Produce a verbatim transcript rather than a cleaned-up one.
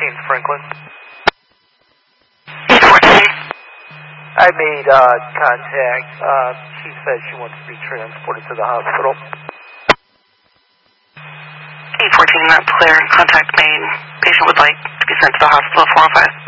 fourteen, Franklin. E fourteen. I made uh, contact. Uh, she said she wants to be transported to the hospital. E fourteen, that's clear. Contact made. Patient would like to be sent to the hospital, four oh five.